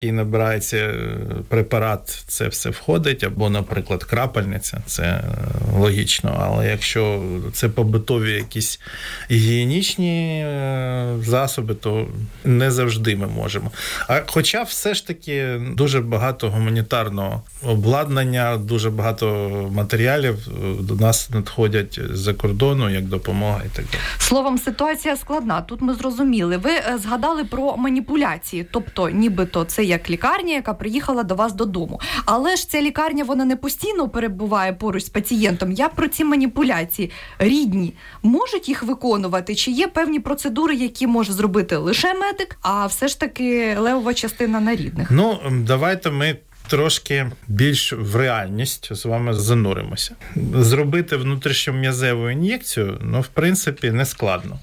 і набирається препарат, це все входить, або, наприклад, крапельниця, це логічно, але якщо це побутові якісь гігієнічні засоби, то не завжди ми можемо. Хоча все ж таки дуже багато гуманітарного обладнання, дуже багато матеріалів до нас надходять з-за кордону, як допомога і так далі. Словом, ситуація складна. Тут ми зрозуміли. Ви згадали про маніпуляції, тобто нібито це як лікарня, яка приїхала до вас додому. Але ж ця лікарня, вона не постійно перебуває поруч з пацієнтом. Я про ці маніпуляції. Рідні можуть їх виконувати? Чи є певні процедури, які може зробити лише медик, а все ж таки левова частина на рідних? Давайте ми трошки більш в реальність з вами зануримося. Зробити внутрішньом'язеву ін'єкцію, в принципі, не складно.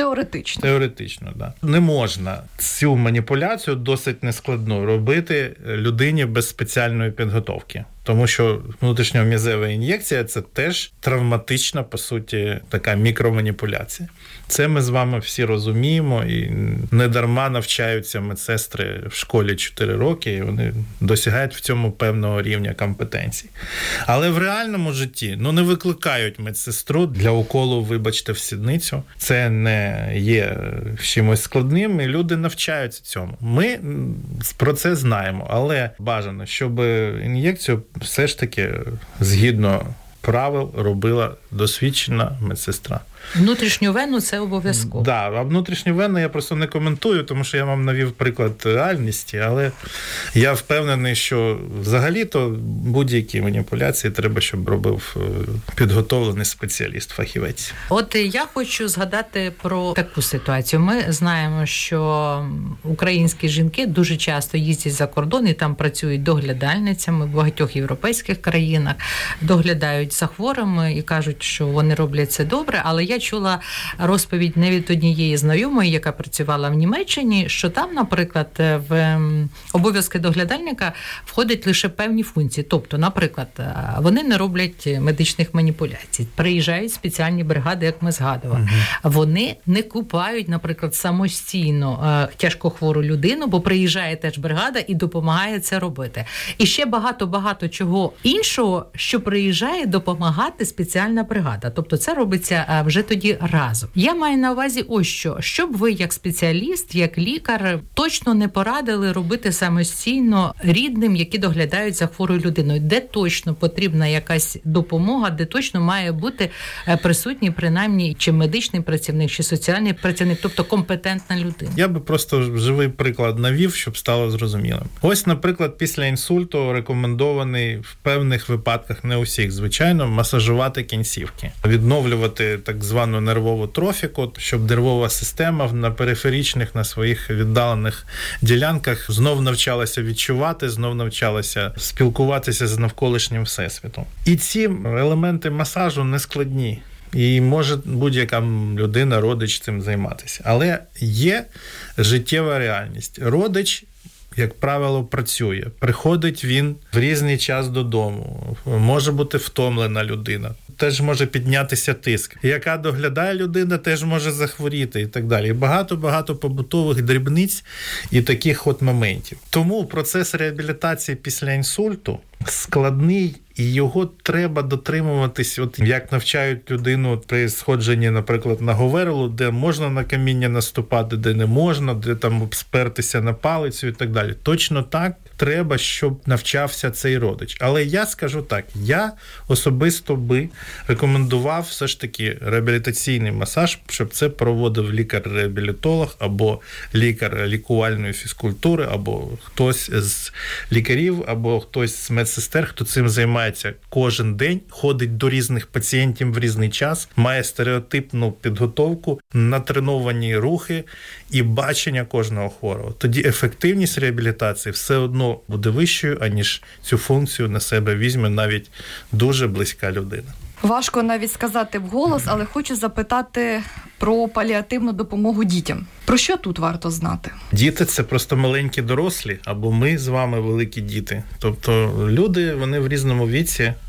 Теоретично, да. Не можна цю маніпуляцію досить нескладну робити людині без спеціальної підготовки. Тому що внутрішньом'язева ін'єкція – це теж травматична, по суті, така мікроманіпуляція. Це ми з вами всі розуміємо, і недарма навчаються медсестри в школі 4 роки, і вони досягають в цьому певного рівня компетенції. Але в реальному житті не викликають медсестру для уколу, вибачте, в сідницю. Це не є чимось складним, і люди навчаються цьому. Ми про це знаємо, але бажано, щоб ін'єкцію все ж таки згідно правил робила досвідчена медсестра. Внутрішню вену – це обов'язково. Так, а внутрішню вену я просто не коментую, тому що я вам навів приклад реальності, але я впевнений, що взагалі-то будь-які маніпуляції треба, щоб робив підготовлений спеціаліст, фахівець. От я хочу згадати про таку ситуацію. Ми знаємо, що українські жінки дуже часто їздять за кордон і там працюють доглядальницями в багатьох європейських країнах, доглядають за хворими і кажуть, що вони роблять це добре, але я чула розповідь не від однієї знайомої, яка працювала в Німеччині, що там, наприклад, в обов'язки доглядальника входять лише певні функції. Тобто, наприклад, вони не роблять медичних маніпуляцій. Приїжджають спеціальні бригади, як ми згадували. Вони не купають, наприклад, самостійно тяжкохвору людину, бо приїжджає теж бригада і допомагає це робити. І ще багато-багато чого іншого, що приїжджає допомагати спеціальна бригада. Тобто це робиться вже тоді разом. Я маю на увазі ось що. Щоб ви як спеціаліст, як лікар, точно не порадили робити самостійно рідним, які доглядають за хворою людиною. Де точно потрібна якась допомога, де точно має бути присутній принаймні чи медичний працівник, чи соціальний працівник, тобто компетентна людина. Я би просто живий приклад навів, щоб стало зрозумілим. Ось, наприклад, після інсульту рекомендований в певних випадках, не усіх, звичайно, масажувати кінцівки, відновлювати так звану нервову трофіку, щоб нервова система на периферичних, на своїх віддалених ділянках знов навчалася відчувати, знов навчалася спілкуватися з навколишнім всесвітом. І ці елементи масажу не складні. І може будь-яка людина, родич цим займатися. Але є життєва реальність. Родич, як правило, працює. Приходить він в різний час додому. Може бути втомлена людина. Теж може піднятися тиск. Яка доглядає людина, теж може захворіти і так далі. Багато-багато побутових дрібниць і таких от моментів. Тому процес реабілітації після інсульту складний, і його треба дотримуватись, от як навчають людину при сходженні, наприклад, на говерлу, де можна на каміння наступати, де не можна, де там спертися на палицю і так далі. Точно так треба, щоб навчався цей родич. Але я скажу так, я особисто би рекомендував все ж таки реабілітаційний масаж, щоб це проводив лікар-реабілітолог або лікар лікувальної фізкультури, або хтось з лікарів, або хтось з медсестер, хто цим займається кожен день, ходить до різних пацієнтів в різний час, має стереотипну підготовку, натреновані рухи і бачення кожного хворого. Тоді ефективність реабілітації все одно буде вищою, аніж цю функцію на себе візьме навіть дуже близька людина. Важко навіть сказати вголос, але хочу запитати про паліативну допомогу дітям. Про що тут варто знати? Діти – це просто маленькі дорослі, або ми з вами великі діти. Тобто люди, вони в різному віці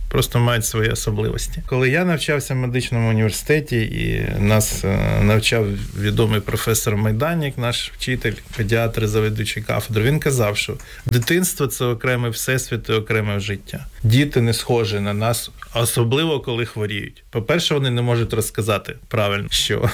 просто мають свої особливості. Коли я навчався в медичному університеті і нас навчав відомий професор Майданік, наш вчитель, педіатр, завідуючий кафедри, він казав, що дитинство – це окремий всесвіт і окреме життя. Діти не схожі на нас, особливо коли хворіють. По-перше, вони не можуть розказати правильно, що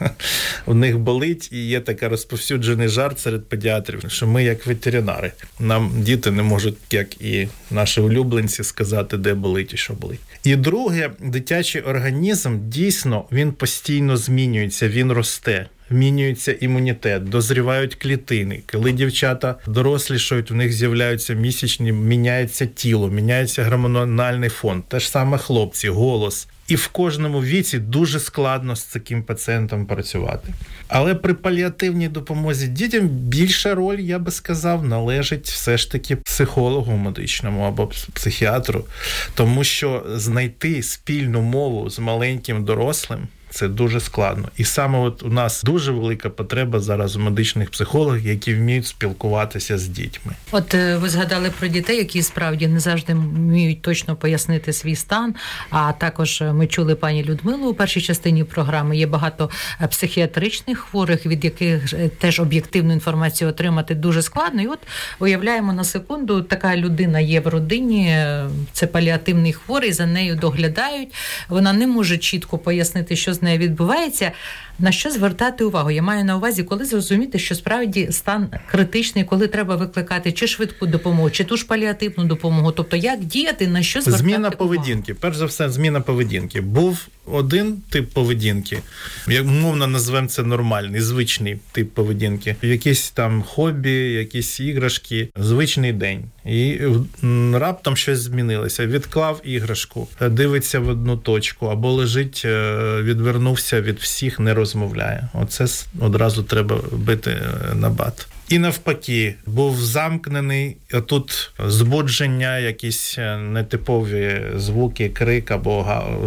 у них болить, і є така розповсюджений жарт серед педіатрів, що ми як ветеринари. Нам діти не можуть, як і наші улюбленці, сказати, де болить і що болить. І друге, дитячий організм, дійсно, він постійно змінюється, він росте. Змінюється імунітет, дозрівають клітини. Коли дівчата дорослішають, у них з'являються місячні, міняється тіло, міняється гормональний фон. Те ж саме хлопці, голос. І в кожному віці дуже складно з таким пацієнтом працювати. Але при паліативній допомозі дітям більша роль, я би сказав, належить все ж таки психологу медичному або психіатру. Тому що знайти спільну мову з маленьким дорослим – це дуже складно. І саме от у нас дуже велика потреба зараз у медичних психологів, які вміють спілкуватися з дітьми. От ви згадали про дітей, які справді не завжди вміють точно пояснити свій стан, а також ми чули пані Людмилу у першій частині програми. Є багато психіатричних хворих, від яких теж об'єктивну інформацію отримати дуже складно. І от уявляємо на секунду, така людина є в родині, це паліативний хворий, за нею доглядають, вона не може чітко пояснити, що з нею відбувається. На що звертати увагу? Я маю на увазі, коли зрозуміти, що справді стан критичний, коли треба викликати чи швидку допомогу, чи ту ж паліативну допомогу. Тобто, як діяти, на що звертати увагу? Зміна поведінки. Перш за все, зміна поведінки. Був один тип поведінки, як мовно назвемо це нормальний, звичний тип поведінки. Якісь там хобі, якісь іграшки, звичний день. І раптом щось змінилося. Відклав іграшку, дивиться в одну точку, або лежить, відвернувся від всіх, не розмовляє. Оце одразу треба бити на бат. І навпаки, був замкнений, а тут збудження, якісь нетипові звуки, крик або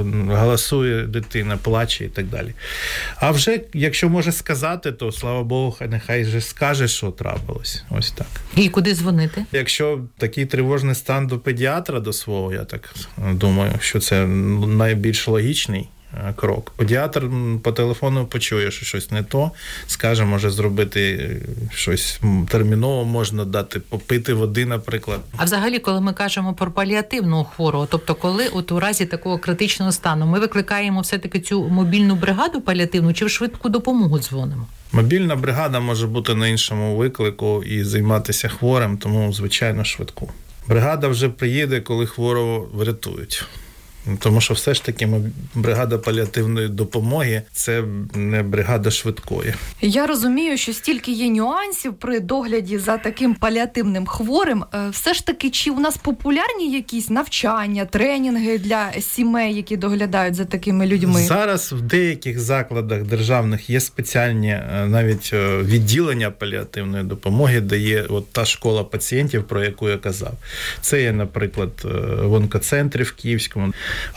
галасує дитина, плаче і так далі. А вже, якщо може сказати, то, слава Богу, нехай же скаже, що трапилось. Ось так. І куди дзвонити? Якщо такий тривожний стан до педіатра, до свого, я так думаю, що це найбільш логічний крок. Педіатр по телефону почує, що щось не то, скаже, може зробити щось терміново, можна дати попити води, наприклад. А взагалі, коли ми кажемо про паліативну хворого, тобто коли от у разі такого критичного стану ми викликаємо все-таки цю мобільну бригаду паліативну чи в швидку допомогу дзвонимо? Мобільна бригада може бути на іншому виклику і займатися хворим, тому, звичайно, швидку. Бригада вже приїде, коли хворого врятують. Тому що все ж таки бригада паліативної допомоги – це не бригада швидкої. Я розумію, що стільки є нюансів при догляді за таким паліативним хворим. Все ж таки, чи у нас популярні якісь навчання, тренінги для сімей, які доглядають за такими людьми? Зараз в деяких закладах державних є спеціальні навіть відділення паліативної допомоги, де є от та школа пацієнтів, про яку я казав. Це є, наприклад, в онкоцентрі в Київському.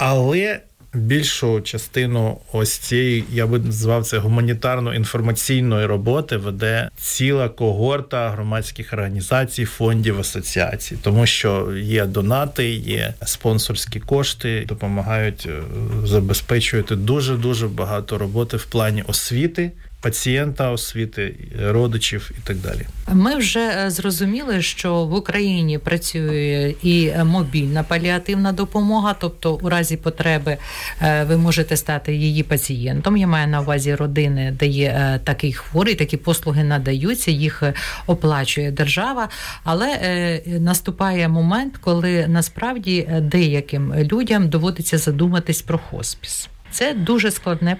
Але більшу частину ось цієї, я би назвав це гуманітарно-інформаційної роботи, веде ціла когорта громадських організацій, фондів, асоціацій. Тому що є донати, є спонсорські кошти, допомагають забезпечувати дуже-дуже багато роботи в плані освіти пацієнта, освіти, родичів і так далі. Ми вже зрозуміли, що в Україні працює і мобільна паліативна допомога, тобто у разі потреби ви можете стати її пацієнтом. Я маю на увазі родини, де є такий хворий, такі послуги надаються, їх оплачує держава, але наступає момент, коли насправді деяким людям доводиться задуматись про хоспіс. Це дуже складне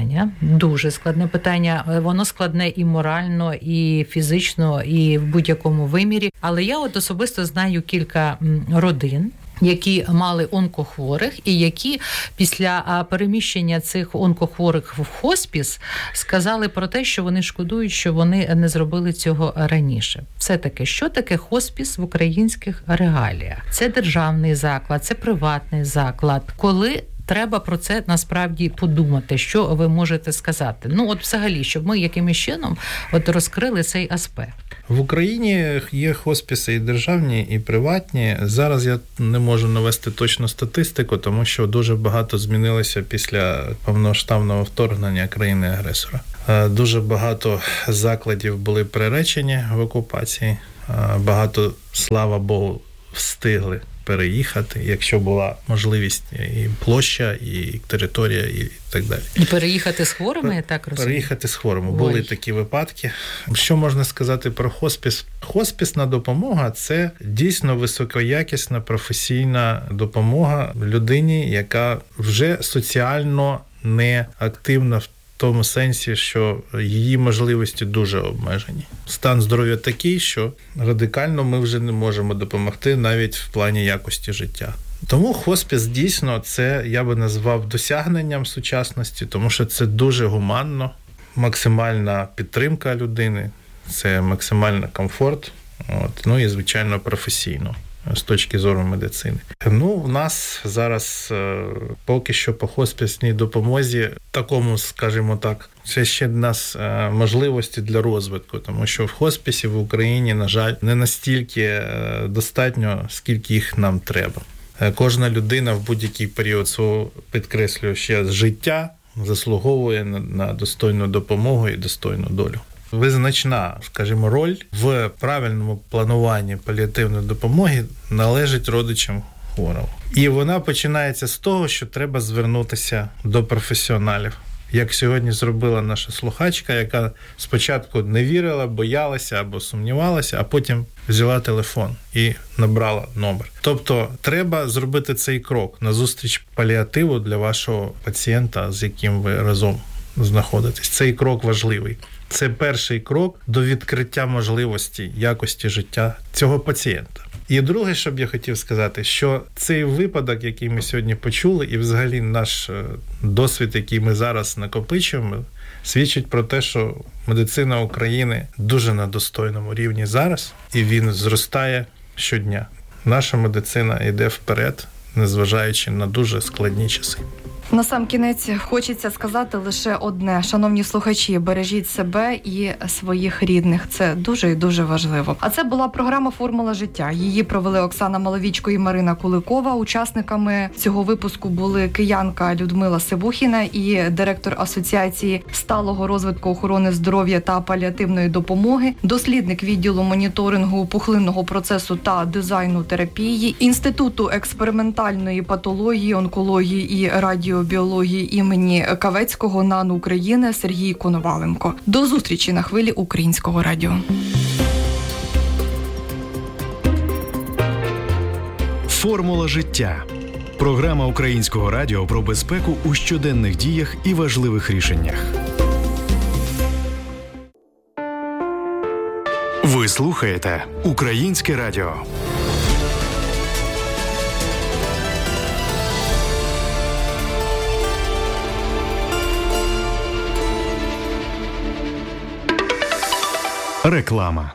питання. Воно складне і морально, і фізично, і в будь-якому вимірі. Але я от особисто знаю кілька родин, які мали онкохворих і які після переміщення цих онкохворих в хоспіс сказали про те, що вони шкодують, що вони не зробили цього раніше. Все-таки, що таке хоспіс в українських реаліях? Це державний заклад, це приватний заклад. Коли треба про це насправді подумати, що ви можете сказати. От взагалі, щоб ми якимось чином розкрили цей аспект. В Україні є хосписи і державні, і приватні. Зараз я не можу навести точну статистику, тому що дуже багато змінилося після повномасштабного вторгнення країни-агресора. Дуже багато закладів були приречені в окупації. Багато, слава Богу, встигли переїхати, якщо була можливість, і площа, і територія, і так далі. І переїхати з хворими, я так розумію? Переїхати з хворими. Були такі випадки. Що можна сказати про хоспіс? Хоспісна допомога – це дійсно високоякісна професійна допомога людині, яка вже соціально не активна в тому сенсі, що її можливості дуже обмежені. Стан здоров'я такий, що радикально ми вже не можемо допомогти навіть в плані якості життя. Тому хоспіс дійсно це, я би назвав, досягненням сучасності, тому що це дуже гуманно, максимальна підтримка людини, це максимальний комфорт, і, звичайно, професійно з точки зору медицини. В нас зараз поки що по хоспісній допомозі, такому, скажімо так, це ще в нас можливості для розвитку, тому що в хоспісі в Україні, на жаль, не настільки достатньо, скільки їх нам треба. Кожна людина в будь-який період свого, підкреслюю ще, життя заслуговує на достойну допомогу і достойну долю. Визначна, скажімо, роль в правильному плануванні паліативної допомоги належить родичам хворого. І вона починається з того, що треба звернутися до професіоналів. Як сьогодні зробила наша слухачка, яка спочатку не вірила, боялася або сумнівалася, а потім взяла телефон і набрала номер. Тобто треба зробити цей крок назустріч паліативу для вашого пацієнта, з яким ви разом знаходитесь. Цей крок важливий. Це перший крок до відкриття можливості якості життя цього пацієнта. І друге, що б я хотів сказати, що цей випадок, який ми сьогодні почули, і взагалі наш досвід, який ми зараз накопичуємо, свідчить про те, що медицина України дуже на достойному рівні зараз, і він зростає щодня. Наша медицина йде вперед, незважаючи на дуже складні часи. Насамкінець хочеться сказати лише одне. Шановні слухачі, бережіть себе і своїх рідних. Це дуже і дуже важливо. А це була програма «Формула життя». Її провели Оксана Маловічко і Марина Куликова. Учасниками цього випуску були киянка Людмила Сивухіна і директор Асоціації сталого розвитку охорони здоров'я та паліативної допомоги, дослідник відділу моніторингу пухлинного процесу та дизайну терапії, Інституту експериментальної патології, онкології і радіобіології імені Кавецького НАН України Сергій Коноваленко. До зустрічі на хвилі Українського радіо. «Формула життя» – програма Українського радіо про безпеку у щоденних діях і важливих рішеннях. Ви слухаєте Українське радіо. Реклама.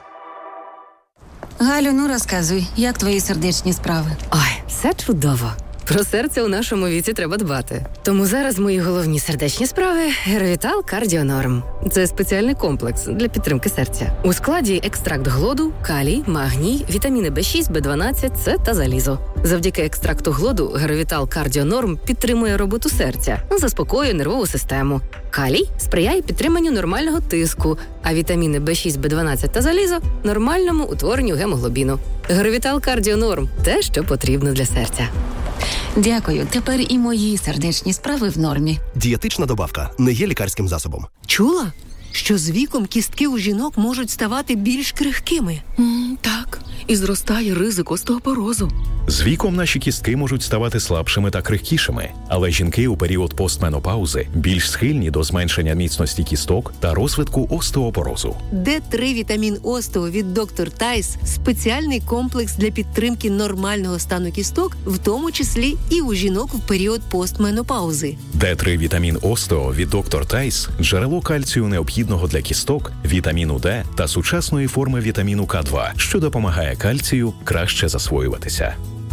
Галю, розказуй, як твої сердечні справи? Ой, все чудово. Про серце у нашому віці треба дбати. Тому зараз мої головні сердечні справи – Геровітал Кардіонорм. Це спеціальний комплекс для підтримки серця. У складі екстракт глоду, калій, магній, вітаміни B6, B12, С та залізо. Завдяки екстракту глоду Геровітал Кардіонорм підтримує роботу серця, заспокоює нервову систему. Калій сприяє підтриманню нормального тиску, а вітаміни B6, B12 та залізо – нормальному утворенню гемоглобіну. Геровітал Кардіонорм – те, що потрібно для серця. Дякую. Тепер і мої сердечні справи в нормі. Дієтична добавка не є лікарським засобом. Чула, що з віком кістки у жінок можуть ставати більш крихкими? Так, і зростає ризик остеопорозу. З віком наші кістки можуть ставати слабшими та крихкішими, але жінки у період постменопаузи більш схильні до зменшення міцності кісток та розвитку остеопорозу. Д3 вітамін остео від доктор Тайс – спеціальний комплекс для підтримки нормального стану кісток, в тому числі і у жінок в період постменопаузи. Д3 вітамін остео від доктор Тайс – джерело кальцію необхідного для кісток, вітаміну Д та сучасної форми вітаміну К2, що допомагає кальцію краще засвоюватися.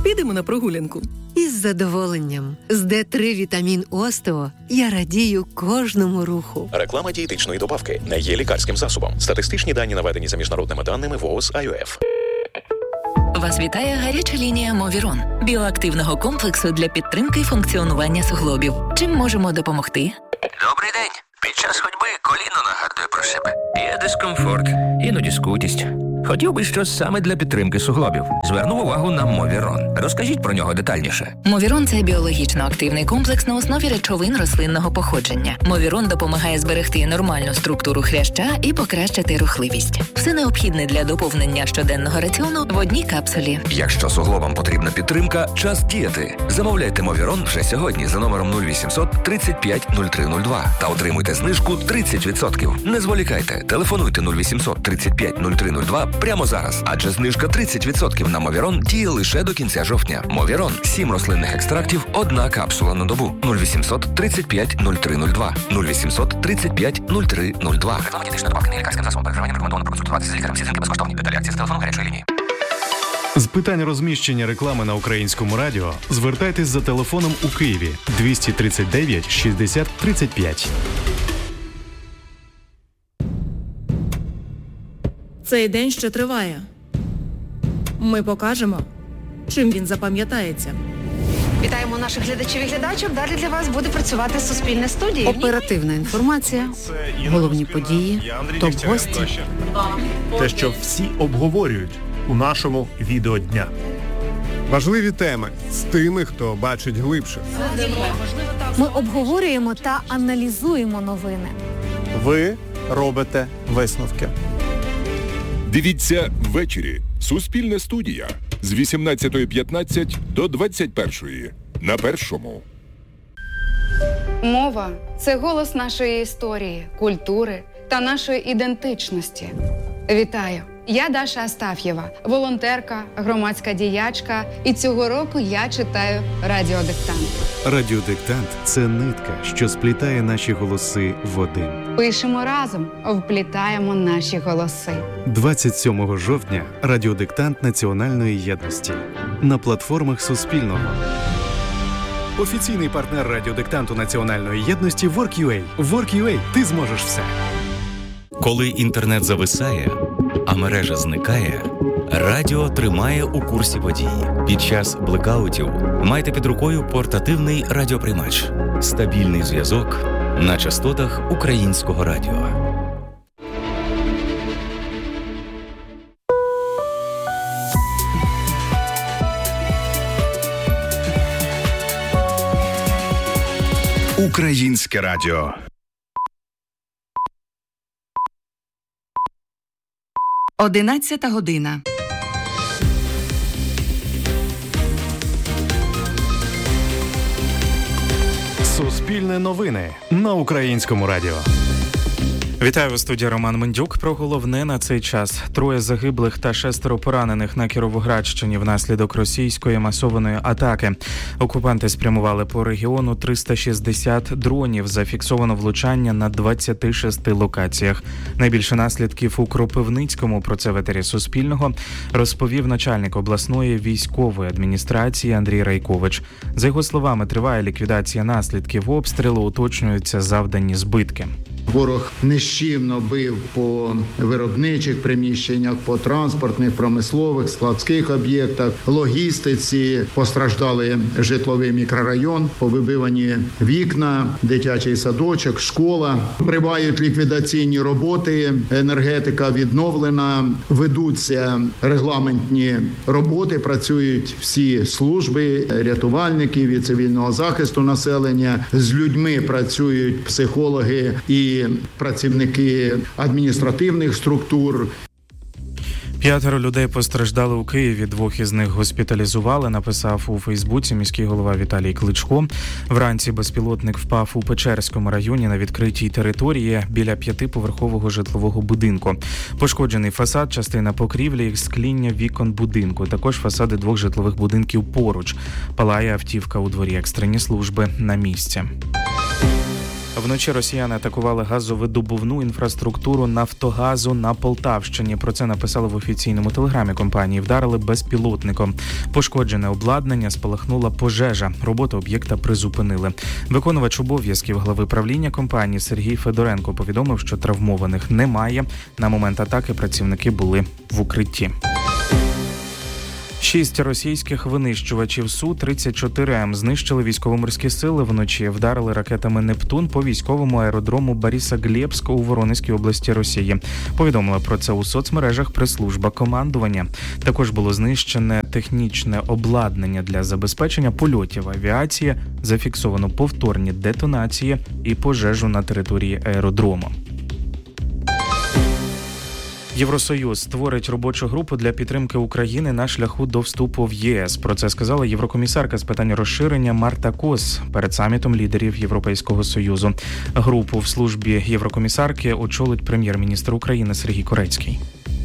Підемо на прогулянку. Із задоволенням. З Д3 вітамін Остео я радію кожному руху. Реклама дієтичної добавки не є лікарським засобом. Статистичні дані наведені за міжнародними даними ВООЗ IOF. Вас вітає гаряча лінія Мовірон – біоактивного комплексу для підтримки функціонування суглобів. Чим можемо допомогти? Добрий день. Під час ходьби коліно нагадує про себе. Є дискомфорт, іноді скутість. Хотів би щось саме для підтримки суглобів. Звернув увагу на Мовірон. Розкажіть про нього детальніше. Мовірон – це біологічно активний комплекс на основі речовин рослинного походження. Мовірон допомагає зберегти нормальну структуру хряща і покращити рухливість. Все необхідне для доповнення щоденного раціону в одній капсулі. Якщо суглобам потрібна підтримка, час діяти. Замовляйте Мовірон вже сьогодні за номером 0800 35 0302 та отримуйте знижку 30%. Не зволікайте. Телефонуйте 0800 35 0302 прямо зараз, адже знижка 30% на Мовірон діє лише до кінця жовтня. Мовірон – 7 рослинних екстрактів, 1 капсула на добу. 0800 35 0302. 0800 35 0302. Реклама дієтичної добавки не є лікарським засобом. Переживання рекомендовано проконсультуватися з лікарем. Всі дзвінки безкоштовні. Деталі акції з телефону гарячої лінії. З питань розміщення реклами на Українському радіо звертайтесь за телефоном у Києві 239 60 35. Цей день ще триває. Ми покажемо, чим він запам'ятається. Вітаємо наших глядачів і глядачок. Далі для вас буде працювати Суспільне студії. Оперативна інформація, головні події, топ-гості. Те, що всі обговорюють у нашому відеодня. Важливі теми з тими, хто бачить глибше. Ми обговорюємо та аналізуємо новини. Ви робите висновки. Дивіться ввечері. Суспільна студія з 18:15 до 21:00 на Першому. Мова – це голос нашої історії, культури та нашої ідентичності. Вітаю! Я Даша Астаф'єва, волонтерка, громадська діячка, і цього року я читаю радіодиктант. Радіодиктант – це нитка, що сплітає наші голоси в один. Пишемо разом, вплітаємо наші голоси. 27 жовтня – радіодиктант Національної єдності. На платформах Суспільного. Офіційний партнер радіодиктанту Національної єдності Work.ua. Work.ua – ти зможеш все. Коли інтернет зависає, а мережа зникає, радіо тримає у курсі подій. Під час блекаутів майте під рукою портативний радіоприймач. Стабільний зв'язок на частотах Українського радіо. Українське радіо. 11 година. Суспільне новини на Українському радіо. Вітаю, у студії Роман Мендюк. Про головне на цей час. 3 загиблих та 6 поранених на Кіровоградщині внаслідок російської масованої атаки. Окупанти спрямували по регіону 360 дронів. Зафіксовано влучання на 26 локаціях. Найбільше наслідків у Кропивницькому. Про це в етері Суспільного розповів начальник обласної військової адміністрації Андрій Райкович. За його словами, триває ліквідація наслідків обстрілу, уточнюються завдані збитки. Ворог нищівно бив по виробничих приміщеннях, по транспортних, промислових, складських об'єктах, логістиці. Постраждали житловий мікрорайон, повибивані вікна, дитячий садочок, школа. Тривають ліквідаційні роботи, енергетика відновлена, ведуться регламентні роботи, працюють всі служби, рятувальників і цивільного захисту населення. З людьми працюють психологи і працівники адміністративних структур. 5 людей постраждали у Києві, 2 із них госпіталізували, написав у Фейсбуці міський голова Віталій Кличко. Вранці безпілотник впав у Печерському районі на відкритій території біля 5-поверхового житлового будинку. Пошкоджений фасад, частина покрівлі і скління вікон будинку. Також фасади 2 житлових будинків поруч. Палає автівка у дворі, екстрені служби на місці. Вночі росіяни атакували газовидобувну інфраструктуру Нафтогазу на Полтавщині. Про це написали в офіційному телеграмі компанії. Вдарили безпілотником. Пошкоджене обладнання, спалахнула пожежа. Роботу об'єкта призупинили. Виконувач обов'язків глави правління компанії Сергій Федоренко повідомив, що травмованих немає. На момент атаки працівники були в укритті. 6 російських винищувачів Су-34М знищили військово-морські сили вночі. Вдарили ракетами «Нептун» по військовому аеродрому Борисоглебськ у Воронезькій області Росії. Повідомила про це у соцмережах прес-служба командування. Також було знищене технічне обладнання для забезпечення польотів авіації, зафіксовано повторні детонації і пожежу на території аеродрому. Євросоюз створить робочу групу для підтримки України на шляху до вступу в ЄС. Про це сказала єврокомісарка з питань розширення Марта Кос перед самітом лідерів Європейського Союзу. Групу в службі єврокомісарки очолить прем'єр-міністр України Сергій Корецький.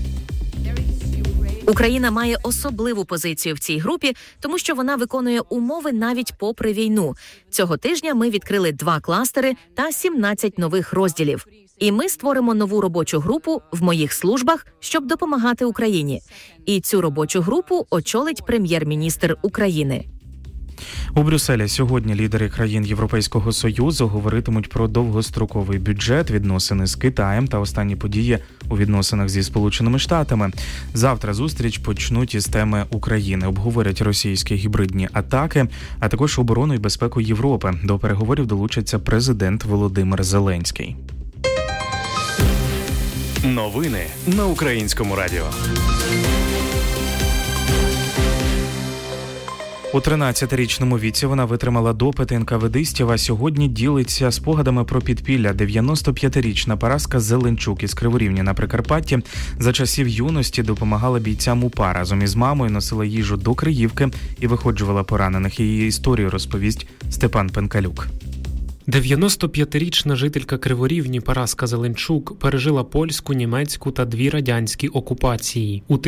Україна має особливу позицію в цій групі, тому що вона виконує умови навіть попри війну. Цього тижня ми відкрили 2 кластери та 17 нових розділів. І ми створимо нову робочу групу в моїх службах, щоб допомагати Україні. І цю робочу групу очолить прем'єр-міністр України. У Брюсселі сьогодні лідери країн Європейського Союзу говоритимуть про довгостроковий бюджет, відносини з Китаєм та останні події у відносинах зі Сполученими Штатами. Завтра зустріч почнуть із теми України. Обговорять російські гібридні атаки, а також оборону і безпеку Європи. До переговорів долучиться президент Володимир Зеленський. Новини на Українському радіо. У 13-річному віці вона витримала допит НКВДистів, а сьогодні ділиться спогадами про підпілля. 95-річна Параска Зеленчук із Криворівні на Прикарпатті за часів юності допомагала бійцям УПА. Разом із мамою носила їжу до Криївки і виходжувала поранених. Її історію розповість Степан Пенкалюк. 95-річна жителька Криворівні Параска Зеленчук пережила польську, німецьку та 2 радянські окупації. У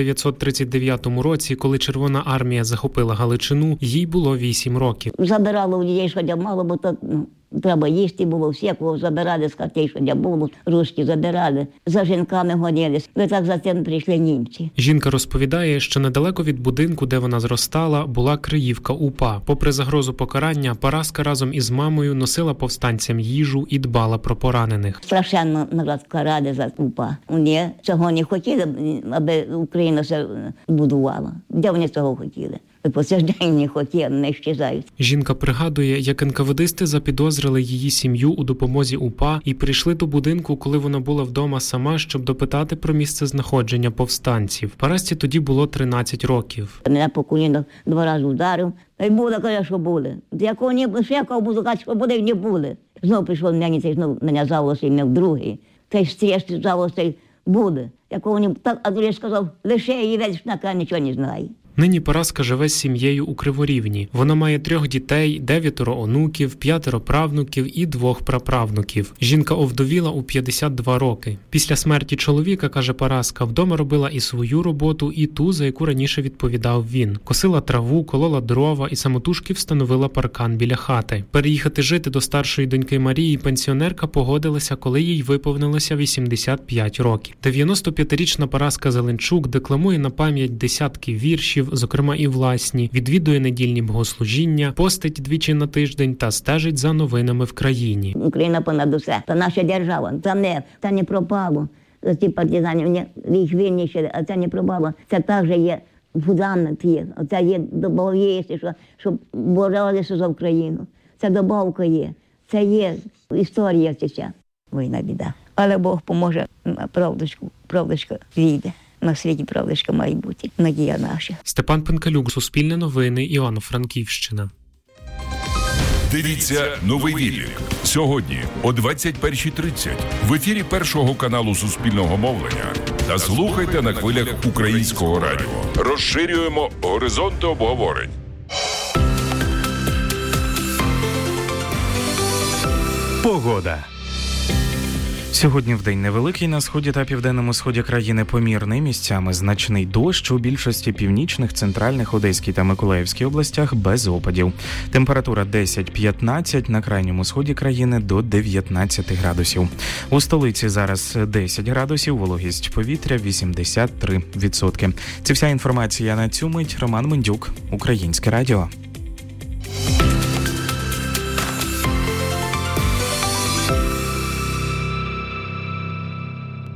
1939 році, коли Червона армія захопила Галичину, їй було 8 років. Забирало у дітей, що де мало, бо то треба їсти було, всякого забирали з хатей, що де було, русські забирали, за жінками гонились. Ви так за цим прийшли німці. Жінка розповідає, що недалеко від будинку, де вона зростала, була Криївка УПА. Попри загрозу покарання, Параска разом із мамою носила повстанцям їжу і дбала про поранених. Страшенно народ карали за УПА. Вони цього не хотіли, аби Україна все будувала. Де вони цього хотіли? По цей день не хотіли, не щезають. Жінка пригадує, як НКВДисти запідозрили її сім'ю у допомозі УПА і прийшли до будинку, коли вона була вдома сама, щоб допитати про місце знаходження повстанців. Парасці тоді було 13 років. Мене по колінах 2 рази вдарив. Та й були, каже, що були. Якого не було, ще якого буду казати, що буде, не були. Знову прийшов мені, знову мене заволосив, мене вдруге. Та й стріж заволосив, буде. Якого не так, а другий сказав, лише її весь на нічого не знає. Нині Параска живе з сім'єю у Криворівні. Вона має 3 дітей, 9 онуків, 5 правнуків і 2 праправнуків. Жінка овдовіла у 52 роки. Після смерті чоловіка, каже Параска, вдома робила і свою роботу, і ту, за яку раніше відповідав він. Косила траву, колола дрова і самотужки встановила паркан біля хати. Переїхати жити до старшої доньки Марії пенсіонерка погодилася, коли їй виповнилося 85 років. 95-річна Параска Зеленчук декламує на пам'ять десятки віршів, зокрема і власні, відвідує недільні богослужіння, постить 2 на тиждень та стежить за новинами в країні. Україна понад усе. Це наша держава. Це не пропало. Ці партизани, їх винищили, а це не пропало. Це також є фундамент є. Це є добавки, щоб боролися за Україну. Це добавка є. Це є історія ця. Війна біда. Але Бог поможе, правдочка війде. На світі правдочка має бути. Надія наша. Степан Пенкалюк, Суспільне новини, Івано-Франківщина. Дивіться «Новий Віллік» сьогодні о 21:30 в ефірі Першого каналу Суспільного мовлення та слухайте на хвилях Українського радіо. Розширюємо горизонти обговорень. Погода. Сьогодні вдень невеликий на сході та південному сході країни помірний, місцями значний дощ, у більшості північних, центральних, Одеській та Миколаївській областях без опадів. Температура 10-15, на крайньому сході країни до 19 градусів. У столиці зараз 10 градусів, вологість повітря 83%. Це вся інформація на цю мить. Роман Мендюк, Українське радіо.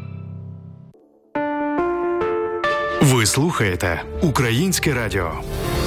Ви слухаєте Українське радіо.